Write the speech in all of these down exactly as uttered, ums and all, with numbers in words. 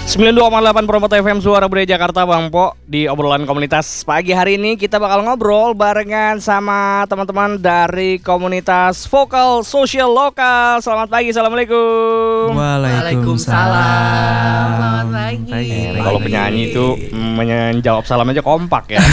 sembilan puluh dua koma delapan Promoto F M Suara Budaya Jakarta, Bang Po. Di obrolan komunitas pagi hari ini kita bakal ngobrol barengan sama teman-teman dari komunitas Vokal Sosial Lokal. Selamat pagi, assalamualaikum. Waalaikumsalam. Selamat pagi. Eh, kalau penyanyi itu menjawab salam aja kompak ya.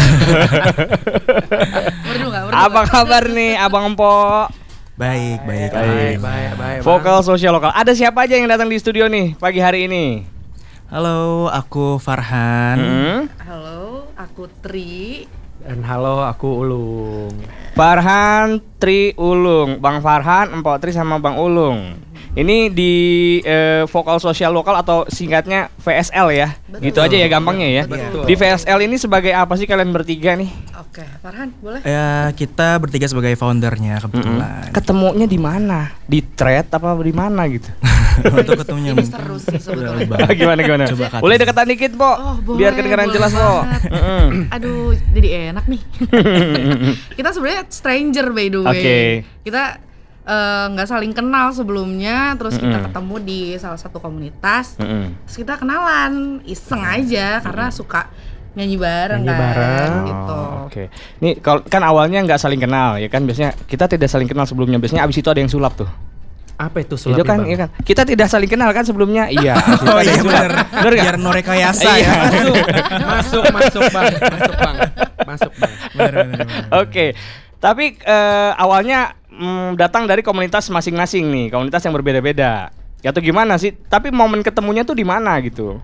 Apa kabar nih Abang Po? Baik, baik, baik, baik, baik. Vokal Sosial Lokal. Ada siapa aja yang datang di studio nih pagi hari ini? Halo, aku Farhan. Hmm? Halo, aku Tri. Dan halo, aku Ulung. Farhan, Tri, Ulung. Bang Farhan, Empok Tri sama Bang Ulung. Ini di eh, Vokal Sosial Lokal atau singkatnya V S L ya. Betul. Gitu aja ya gampangnya ya. Betul. Di V S L ini sebagai apa sih kalian bertiga nih? Oke, Farhan boleh? Ya, kita bertiga sebagai foundernya kebetulan. Ketemunya di mana? Di thread apa di mana gitu? Untuk ketemunya Ini seru sih sebetulnya. gimana gimana? Coba kata. Boleh deketan dikit, Po. Oh, boleh, Biar kedengeran boleh jelas, Po. banget. Aduh, jadi enak nih. Kita sebenarnya stranger by the way. Oke. Kita nggak uh, saling kenal sebelumnya, terus Mm-mm. kita ketemu di salah satu komunitas, Mm-mm. terus kita kenalan, iseng aja karena suka nyanyi bareng Nyanyi kan, bareng. gitu. Oh, Oke. Nih kalau kan awalnya nggak saling kenal ya kan, biasanya kita tidak saling kenal sebelumnya. Biasanya abis itu ada yang sulap tuh. Apa itu Itu sulap kan, Bang? iya kan. Kita tidak saling kenal kan sebelumnya. Iya. abis itu Oh ada iya yang sulap. benar. Bener nggak? Biar no rekayasa Iya. ya. Masuk, masuk, masuk bang, masuk bang, masuk bang. Benar, benar, benar. Oke. Tapi eh, awalnya mm, datang dari komunitas masing-masing nih, komunitas yang berbeda-beda. Ya tuh gimana sih? Tapi momen ketemunya tuh di mana gitu?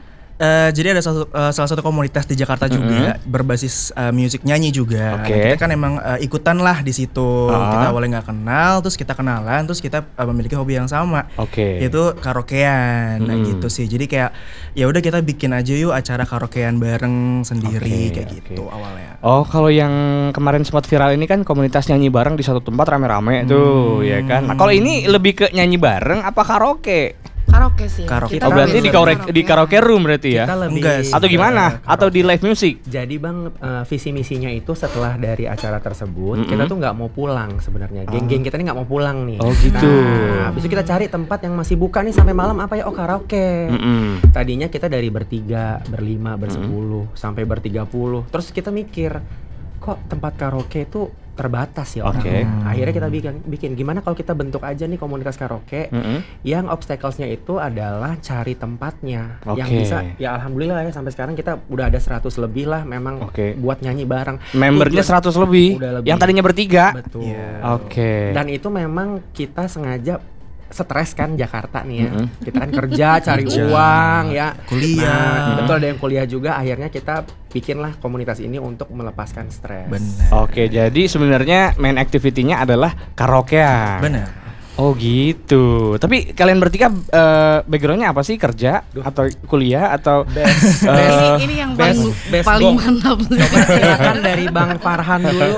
Eh, jadi ada satu, eh, salah satu komunitas di Jakarta juga berbasis eh, musik nyanyi juga. Oke. Nah, kita kan emang eh, ikutan lah di situ. Ah. Kita awalnya nggak kenal, terus kita kenalan, terus kita eh, memiliki hobi yang sama. Oke. Itu karaokean, nah Mm-mm. gitu sih. Jadi kayak ya udah kita bikin aja yuk acara karaokean bareng sendiri Oke, kayak oke. gitu awalnya. Oh, kalau yang kemarin sempat viral ini kan komunitas nyanyi bareng di satu tempat rame-rame tuh, ya kan. Nah, kalau ini lebih ke nyanyi bareng apa karaoke? Karaoke sih. Karaoke. Kita Oh, berarti di lebih karaoke, di karaoke room berarti ya? Kita lebih Enggak sih. Atau gimana? ke Atau di karaoke. live music? Jadi bang, eh, visi misinya itu setelah dari acara tersebut, Mm-mm. kita tuh nggak mau pulang sebenarnya. Geng-geng kita ini nggak mau pulang nih. Oh, gitu. Nah, habis itu kita cari tempat yang masih buka nih sampai malam apa ya? Oh karaoke. Mm-mm. Tadinya kita dari bertiga, berlima, bersepuluh, sampai bertiga puluh. Terus kita mikir, kok tempat karaoke itu terbatas ya Oke. orangnya. Akhirnya kita bikin, bikin gimana kalau kita bentuk aja nih komunitas karaoke Mm-mm. yang obstacles-nya itu adalah cari tempatnya yang Oke. bisa. Ya alhamdulillah ya sampai sekarang kita udah ada seratus lebih lah memang Oke. buat nyanyi bareng. Membernya Tujuan- seratus lebih, Udah lebih. yang tadinya bertiga. Betul. Iya. Oke. Dan itu memang kita sengaja stres kan Jakarta nih ya. Mm-mm. Kita kan kerja, cari Kerja, uang ya. kuliah. Nah, betul ada yang kuliah juga. Akhirnya kita bikinlah komunitas ini untuk melepaskan stres. Benar. Oke, jadi sebenarnya main activity-nya adalah karaokean. Benar. Oh gitu. Tapi kalian bertiga eh, background-nya apa sih? Kerja Duh. atau kuliah atau Best, Eh, ini, ini yang paling best- best paling gong. mantap. Silakan dari Bang Farhan dulu.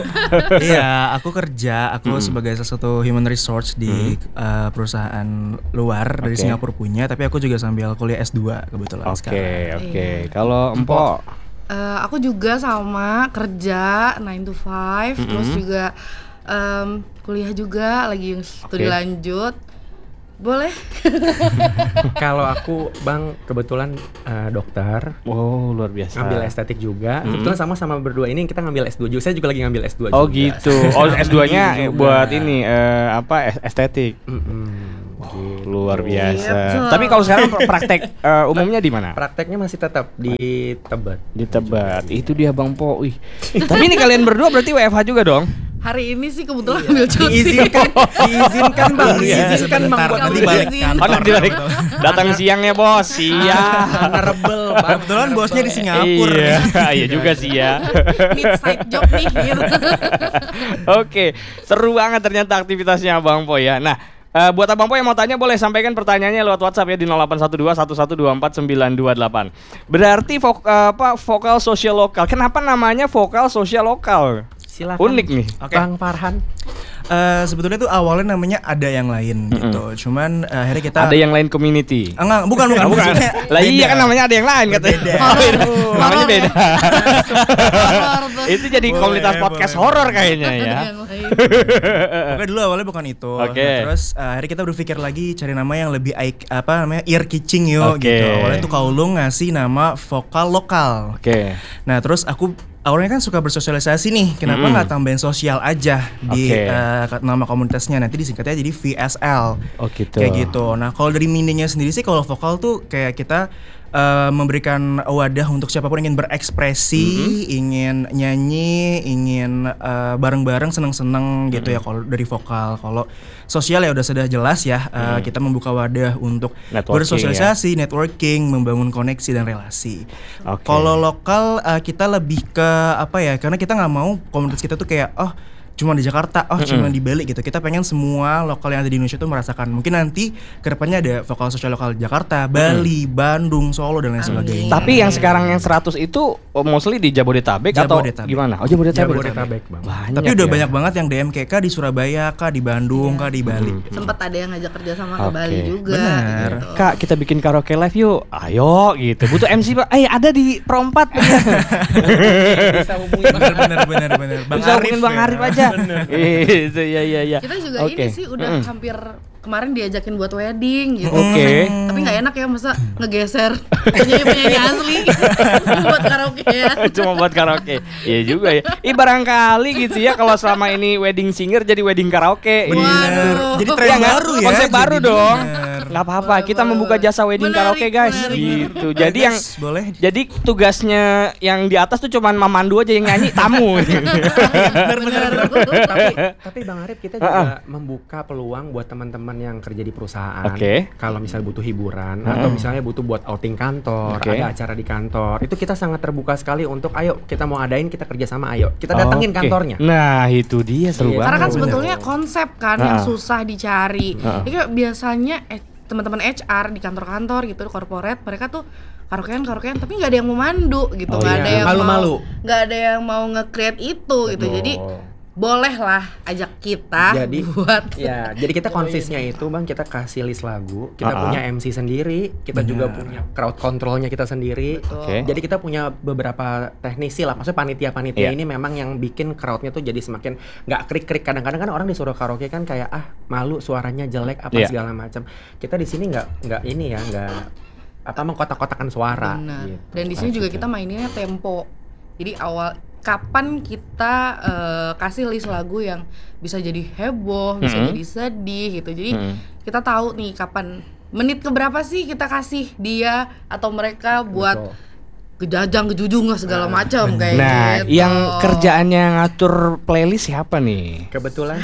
Iya, aku kerja, aku Hmm. sebagai salah satu human resource di uh, perusahaan luar dari Oke. Singapura punya, tapi aku juga sambil kuliah S dua kebetulan Oke, sekarang. oke. Iya. Kalau Empok Eh, aku juga sama kerja nine to five, Mm-mm. terus juga em, kuliah juga lagi studi Oke. lanjut. Boleh? Kalau aku Bang kebetulan eh, dokter, oh, luar biasa. ngambil estetik juga. Mm-mm. Kebetulan sama-sama berdua ini kita ngambil S dua juga. Saya juga lagi ngambil S dua Oh juga. gitu. Oh S dua-nya Juga. buat ini eh, apa es- estetik. Mm-mm. Oh, Gitu. luar biasa. Yep. Tapi kalau sekarang praktek eh, umumnya di mana? Prakteknya masih tetap di Tebet. Di Tebet. Itu dia Bang Po. Wih. Tapi ini kalian berdua berarti W F H juga dong? Hari ini sih kebetulan ambil cuti. Diizinkan, diizinkan Bang, Iya. diizinkan Bang Sebentar, buat nanti ambil balik izin. kantor. Oh, nanti balik. Datang siang ya bos. Siang. Ngerebel Bang. Kebetulan bosnya di Singapura. Iya, iya juga sih ya. Midnight job nih gitu. Oke, seru banget ternyata aktivitasnya Bang Po ya. Nah, eh, buat Abang Po yang mau tanya boleh sampaikan pertanyaannya lewat WhatsApp ya di nol delapan satu dua satu satu dua empat sembilan dua delapan. Berarti vok, eh, apa vokal sosial lokal. Kenapa namanya vokal sosial lokal? Silakan. Unik nih. Oke. Bang Farhan. Uh, sebetulnya tuh awalnya namanya Ada Yang Lain gitu. Cuman uh, akhirnya kita Ada yang lain community. Ah, enggak, bukan bukan. Ah, bukan. maksudnya Lah iya beda. kan namanya ada yang lain katanya. Beda. Oh, itu namanya beda. Horor tuh. Itu jadi Boleh, komunitas podcast boleh. horor kayaknya Ada ya. yang lain. Pokoknya dulu awalnya bukan itu. Oke. Nah, terus uh, akhirnya kita berpikir lagi cari nama yang lebih eye, apa namanya ear catching yuk Oke. gitu. Awalnya tuh Kaulung ngasih nama vokal lokal. Oke. Nah terus aku awalnya kan suka bersosialisasi nih. Kenapa Mm-mm. nggak tambahin sosial aja di Oke. uh, nama komunitasnya? Nanti disingkatnya jadi V S L. Oh gitu. Kayak gitu. Nah kalau dari meaningnya sendiri sih kalau vokal tuh kayak kita uh, memberikan wadah untuk siapapun ingin berekspresi, Mm-hmm. ingin nyanyi, ingin uh, bareng-bareng seneng-seneng gitu ya kalau dari vokal. Kalau sosial ya udah sudah jelas ya uh, kita membuka wadah untuk Networking, bersosialisasi, networking, membangun koneksi dan relasi. Oke. Kalau lokal uh, kita lebih ke apa ya? Karena kita nggak mau komunitas kita tuh kayak oh cuma di Jakarta, oh cuma di Bali gitu. Kita pengen semua lokal yang ada di Indonesia tuh merasakan. Mungkin nanti kedepannya ada vokal sosial lokal Jakarta, Bali, Bandung, Solo dan lain sebagainya. Tapi yang sekarang yang seratus itu oh, mostly di Jabodetabek, Jabodetabek. atau gimana? Oh Jabodetabek. Jabodetabek, Bang. Banyak Tapi udah ya. banyak banget yang D M kayak kah di Surabaya, kah di Bandung, kah di Bali. Sempet ada yang ngajak kerja sama ke Oke. Bali juga. Benar. Gitu. Kak, kita bikin karaoke live yuk. Ayo gitu. Butuh M C Pak. Eh ada di Pro empat. Bisa hubungin Bener bener bener bener. Bang Bisa Arif hubungin Bang ya. Arif aja. Gitu ya ya ya. Kita juga Oke. ini sih udah hampir kemarin diajakin buat wedding gitu. Oke. Tapi nggak enak ya masa ngegeser penyanyi-penyanyi asli buat karaokean. Cuma buat karaoke. Iya juga ya. Ih barangkali gitu ya kalau selama ini wedding singer jadi wedding karaoke. Bener. Waduh. Jadi tren Iya nggak? baru ya. Konsep baru jadi dong. bener. Nggak apa-apa, kita Boleh, membuka boleh. jasa wedding Menarik, karaoke guys. menarik. Gitu. Jadi yang Guys, boleh. jadi tugasnya yang di atas tuh cuman Mamandu aja yang nyanyi, tamu. Bener. tapi tapi Bang Arif kita juga membuka peluang buat teman-teman yang kerja di perusahaan. Oke. Kalau misalnya butuh hiburan atau misalnya butuh buat outing kantor, Oke. ada acara di kantor, itu kita sangat terbuka sekali untuk ayo kita mau adain kita kerja sama ayo kita datengin Oke. kantornya. Nah, itu dia seru Iya. banget. Karena kan Bener. sebetulnya konsep kan yang Ha-ha. susah dicari. Ha-ha. Jadi kayak biasanya eh, teman-teman H R di kantor-kantor gitu, corporate, mereka tuh karaokean karaokean tapi nggak ada yang mau mandu gitu, Oh, nggak iya. ada yang Malu-malu. mau nggak ada yang mau nge-create itu gitu. Jadi bolehlah ajak kita Jadi buat ya, jadi kita konsisnya itu Bang, kita kasih list lagu, kita Ah-ah. punya M C sendiri, kita juga punya crowd controlnya kita sendiri. Betul. Oke. Jadi kita punya beberapa teknisi lah, maksudnya panitia-panitia Iya. ini memang yang bikin crowdnya tuh jadi semakin nggak krik-krik. Kadang-kadang kan orang disuruh karaoke kan kayak ah malu suaranya jelek apa Iya. segala macam. Kita di sini nggak nggak ini ya nggak apa mengkotak-kotakan suara. Benar. Gitu. Dan di sini juga kita mainnya tempo. Jadi awal kapan kita eh, kasih list lagu yang bisa jadi heboh, bisa Mhm. jadi sedih gitu. Jadi Mhm. kita tahu nih kapan menit keberapa sih kita kasih dia atau mereka buat Betul. kejajang, kejujung lah segala macam kayak Nah, gitu. yang kerjaannya ngatur playlist siapa nih? Kebetulan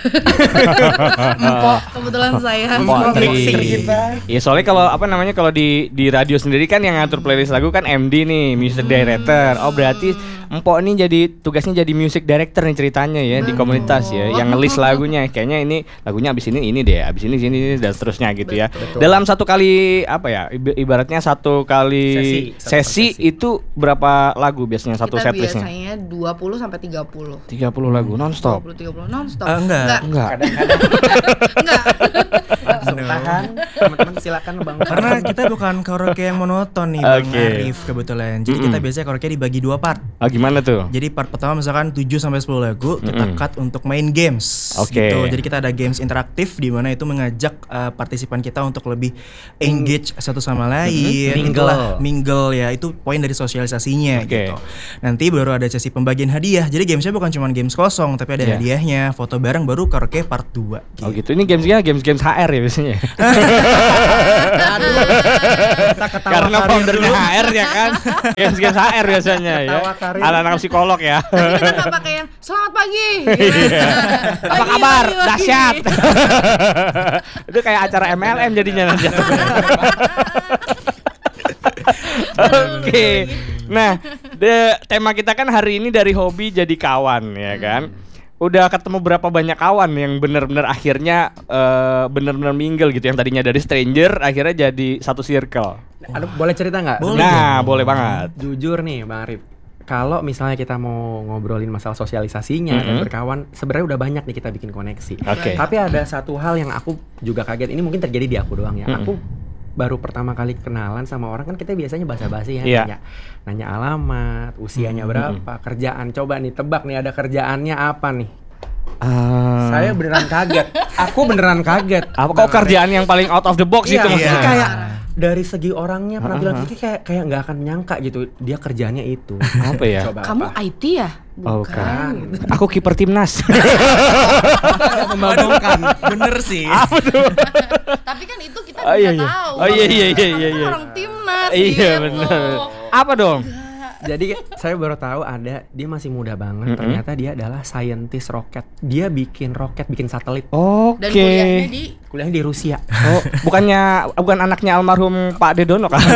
Empok, kebetulan saya. Empok Tri. kita. Iya soalnya kalau apa namanya kalau di di radio sendiri kan yang ngatur playlist lagu kan M D nih, music director. Oh berarti Empok nih jadi tugasnya jadi music director nih ceritanya ya di komunitas ya, yang ngelis lagunya. Kayaknya ini lagunya abis ini ini deh, abis ini sini ini dan seterusnya gitu ya. Betul. Dalam satu kali apa ya ib- ibaratnya satu kali Sesi, sesi, satu per sesi. itu berapa lagu biasanya satu Kita setlistnya? biasanya dua puluh sampai tiga puluh. tiga puluh lagu nonstop. dua puluh tiga puluh non-stop. Eh, enggak. Enggak. Kadang-kadang Enggak. langsung tahan. Teman-teman silakan Bang. Karena kita bukan karaoke yang monoton nih Bang Oke. Arif kebetulan. Jadi kita biasanya karaoke dibagi dua part. Ah gimana tuh? Jadi part pertama misalkan tujuh sampai sepuluh lagu kita Mm-mm. cut untuk main games Oke. gitu. Jadi kita ada games interaktif di mana itu mengajak uh, partisipan kita untuk lebih engage satu sama lain. Mingle. Itulah, mingle ya, itu poin dari sosialisasinya Oke. gitu. Nanti baru ada sesi pembagian hadiah. Jadi gamesnya bukan cuma games kosong tapi ada Iya. hadiahnya, foto bareng baru karaoke part dua Oh gitu. Ini gamesnya games-games H R ya biasanya. Ketawa Karena karir foundernya dulu. H R ya kan. Games-games H R biasanya ya. Ketawa karir. Anak-anak psikolog ya. Tapi kita nggak pakai yang selamat pagi. gitu. Apa Pagi, kabar? pagi, pagi. Dahsyat. Itu kayak acara M L M jadinya nanti. Oke. Nah, de- tema kita kan hari ini dari hobi jadi kawan ya kan. Udah ketemu berapa banyak kawan yang benar-benar akhirnya eh, benar-benar mingle gitu, yang tadinya dari stranger akhirnya jadi satu circle. Aduh, boleh cerita nggak? Boleh. Nah, boleh banget. Jujur nih Bang Arif, kalau misalnya kita mau ngobrolin masalah sosialisasinya dan Mm-hmm. berkawan, sebenarnya udah banyak nih kita bikin koneksi. Oke. Tapi ada satu hal yang aku juga kaget. Ini mungkin terjadi di aku doang ya. Mm-mm. Aku baru pertama kali kenalan sama orang kan kita biasanya basa-basi ya, Iya. nanya, nanya alamat, usianya Mm-mm. berapa, kerjaan. Coba nih tebak nih ada kerjaannya apa nih? Ah. Saya beneran kaget. Aku beneran kaget. apa kok kerjaan yang paling out of the box Iya, itu maksudnya maksudnya? kayak dari segi orangnya penampilan Ah, ah. fisik kayak kayak nggak akan nyangka gitu dia kerjanya itu. Apa ya? Coba Kamu apa? I T ya? Oh, Bukan. bukan. gitu. Aku kiper timnas. Membanggakan. Bener sih. Tapi kan itu kita Oh, bisa iya, iya. tahu. Oh, iya, iya, iya, Kamu iya, kan iya. orang timnas. Iya gitu. benar. Apa dong? Jadi saya baru tahu ada dia masih muda Mm-mm. banget. Ternyata dia adalah scientist roket. Dia bikin roket, bikin satelit. Oke. Dan kuliahnya di Kuliahnya di Rusia. Oh, bukannya bukan anaknya almarhum Pak Dedono kan?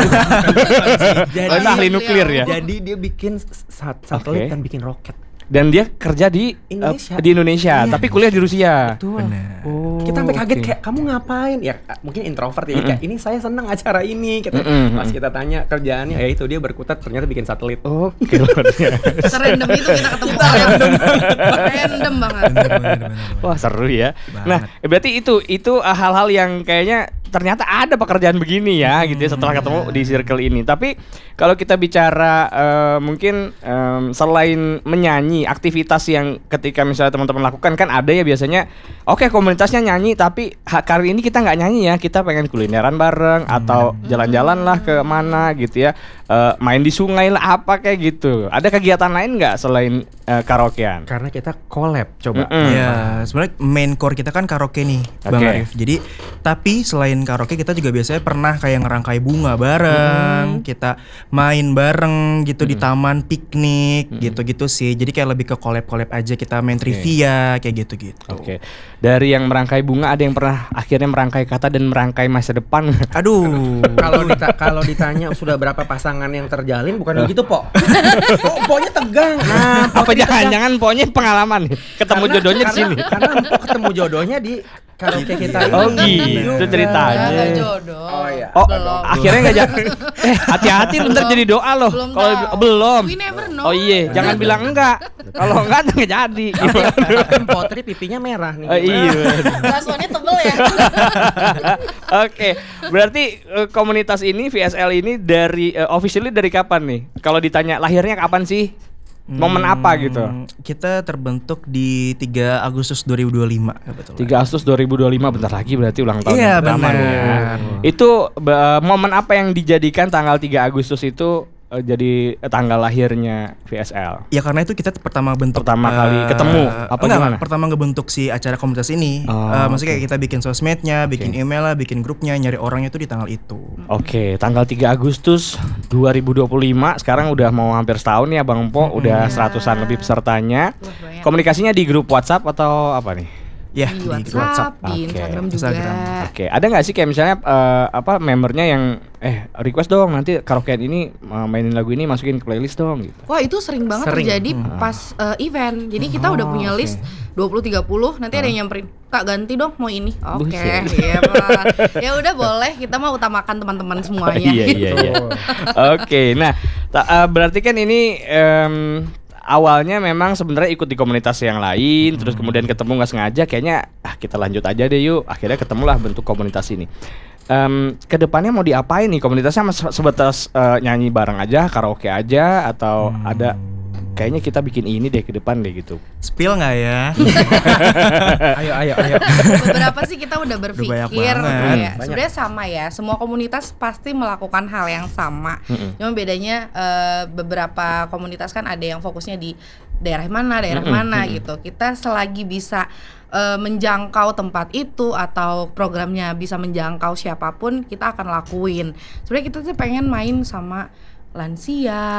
Jadi, Oh, itu ahli nuklir ya. jadi dia bikin sat- satelit Oke. dan bikin roket. Dan dia kerja di Indonesia. eh, di Indonesia, Iya. tapi kuliah di Rusia. Betul. Benar. Oh, Kita sampai kaget oke. kayak kamu ngapain ya, mungkin introvert ya, kayak ini saya seneng acara ini kita Mm-mm. pas kita tanya kerjaannya ya itu dia berkutat ternyata bikin satelit. Oke, luar biasa. serandom itu kita ketemu random. Random banget. Bener, bener, bener. Wah, seru ya. Banget. Nah, berarti itu itu uh, hal-hal yang kayaknya ternyata ada pekerjaan begini ya gitu ya setelah ketemu di circle ini. Tapi kalau kita bicara uh, mungkin um, selain menyanyi, aktivitas yang ketika misalnya teman-teman lakukan kan ada ya biasanya oke komunitasnya nyanyi tapi ha, kali ini kita nggak nyanyi ya, kita pengen kulineran bareng atau jalan-jalan lah ke mana gitu ya. Uh, main di sungai lah apa kayak gitu. Ada kegiatan lain nggak selain uh, karaokean? Karena kita collab coba. Mm-mm. Ya, sebenarnya main core kita kan karaoke nih, Bang Oke. Arif. Jadi, tapi selain karaoke kita juga biasanya pernah kayak ngerangkai bunga bareng, kita main bareng gitu di taman piknik, gitu-gitu sih. Jadi kayak lebih ke collab-collab aja, kita main trivia kayak gitu-gitu. Oke. Dari yang merangkai bunga ada yang pernah akhirnya merangkai kata dan merangkai masa depan. Aduh. Kalau dita- kalau ditanya sudah berapa pasangan yang terjalin bukan begitu, Po. Oh, Ponya tegang. Nah, Po Apa tadi tegang. jangan-jangan pokoknya pengalaman nih. Ketemu Karena- jodohnya di karena- sini. Karena Po ketemu jodohnya di karaoke kita ini. Oh, gitu Juga. ceritanya. Ya, nggak jodoh. Oh, iya. Oh, Belum. akhirnya nggak jadi. Eh, hati-hati bentar Belum. jadi doa loh. Belum Kalau tahu. belum. We never know. Oh iya, jangan bilang enggak. Kalau enggak nggak jadi. Tapi Potri pipinya merah nih. Oh, iya. Baksonya tebel ya. Oke, berarti eh, komunitas ini V S L ini dari eh, officially dari kapan nih? Kalau ditanya lahirnya kapan sih? Momen apa gitu? Hmm, Kita terbentuk di tiga Agustus dua ribu dua puluh lima kebetulan. tiga Agustus dua ribu dua puluh lima bentar lagi berarti ulang tahun Iya, yang pertama benar. nih ya. Itu ba- momen apa yang dijadikan tanggal tiga Agustus itu eh, jadi eh, tanggal lahirnya V S L? Ya karena itu kita pertama bentuk Pertama kali eh, ketemu, apa enggak, gimana? pertama ngebentuk si acara komunitas ini. Oh, Eh, maksudnya oke. kayak kita bikin sosmednya, bikin Oke. email lah, bikin grupnya, nyari orangnya itu di tanggal itu. Oke, tanggal tiga Agustus dua ribu dua puluh lima. Sekarang udah mau hampir setahun ya Bang Po, udah seratusan lebih pesertanya. Wah, banyak. Komunikasinya di grup WhatsApp atau apa nih? Ya, Di di WhatsApp, Oke. di Instagram juga. Instagram. Oke, ada nggak sih kayak misalnya eh, apa membernya yang eh request dong nanti karaokean ini eh, mainin lagu ini masukin ke playlist dong gitu. Wah, itu sering banget Sering. terjadi pas eh, event. Jadi kita udah Oh, punya oke. list dua puluh tiga puluh, nanti ada yang nyamperin, "Kak, ganti dong mau ini." Oke, Buset. iya, Pak. Ya udah boleh, kita mau utamakan teman-teman semuanya. iya iya iya. Oke, nah ta- eh, berarti kan ini em, awalnya memang sebenarnya ikut di komunitas yang lain, terus kemudian ketemu nggak sengaja, kayaknya ah kita lanjut aja deh yuk. Akhirnya ketemulah bentuk komunitas ini. Em, kedepannya mau diapain nih komunitasnya? Mas sebatas eh, nyanyi bareng aja, karaoke aja, atau ada kayaknya kita bikin ini deh ke depan deh gitu. Spill nggak ya? Ayo ayo ayo. Beberapa sih kita udah berpikir banyak banget. ya. Sebenarnya sama ya. Semua komunitas pasti melakukan hal yang sama. Cuma bedanya eh, beberapa komunitas kan ada yang fokusnya di daerah mana, daerah Mm-mm, mana mm-mm. gitu. Kita selagi bisa eh, menjangkau tempat itu atau programnya bisa menjangkau siapapun, kita akan lakuin. Sebenarnya kita tuh pengen main sama lansia